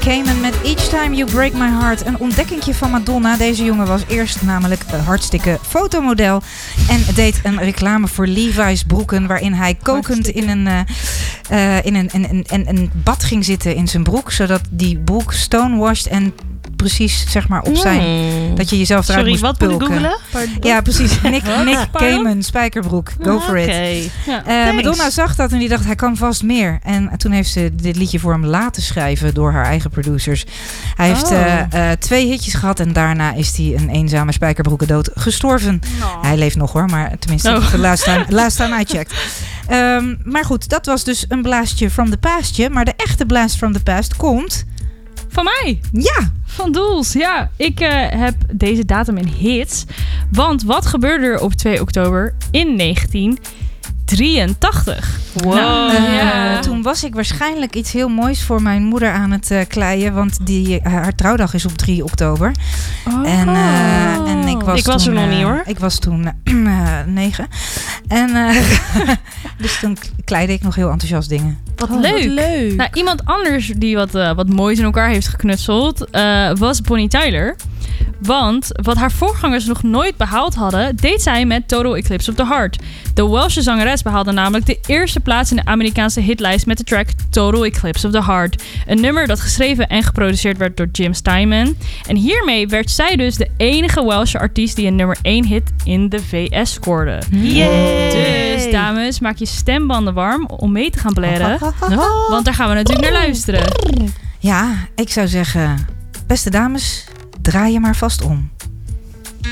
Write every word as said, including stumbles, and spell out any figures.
Cayman met Each Time You Break My Heart. Een ontdekkingje van Madonna. Deze jongen was eerst namelijk een hartstikke fotomodel. En deed een reclame voor Levi's broeken. Waarin hij kokend in een, uh, uh, in een, een, een, een bad ging zitten in zijn broek. Zodat die broek stonewashed en precies zeg maar op zijn. Mm. Dat je jezelf eruit Sorry, moest wat pulken. moet ik googelen? Ja, precies. Nick, Nick Cayman, spijkerbroek. Go oh, for okay. it. Ja, uh, Madonna zag dat en die dacht, hij kan vast meer. En toen heeft ze dit liedje voor hem laten schrijven door haar eigen producers. Hij heeft oh. uh, uh, twee hitjes gehad en daarna is hij een eenzame spijkerbroekendood gestorven. Oh. Hij leeft nog hoor, maar tenminste oh. de last time, last time I checked. Um, maar goed, dat was dus een blaastje from the pastje. Maar de echte blast from the past komt... Van mij? Ja. Van Doels, ja. Ik uh, heb deze datum in hits. Want wat gebeurde er op twee oktober in negentien drieëntachtig? Wow. Nou, uh, ja. Toen was ik waarschijnlijk iets heel moois voor mijn moeder aan het uh, kleien. Want die, uh, haar trouwdag is op drie oktober. Oh. En, uh, en ik was, ik was toen, er nog uh, niet hoor. Ik was toen uh, negen. En uh, dus toen kleidde ik nog heel enthousiast dingen. Wat oh, leuk. Wat leuk. Nou, iemand anders die wat, uh, wat moois in elkaar heeft geknutseld uh, was Bonnie Tyler. Want wat haar voorgangers nog nooit behaald hadden, deed zij met Total Eclipse of the Heart. De Welsche zangeres behaalde namelijk de eerste plaats in de Amerikaanse hitlijst met de track Total Eclipse of the Heart. Een nummer dat geschreven en geproduceerd werd door Jim Steinman. En hiermee werd zij dus de enige Welsche artiest die een nummer één hit in de V S scoorde. Yay. Dus dames, maak je stembanden warm om mee te gaan blaren. Want daar gaan we natuurlijk naar luisteren. Ja, ik zou zeggen, beste dames, draai je maar vast om.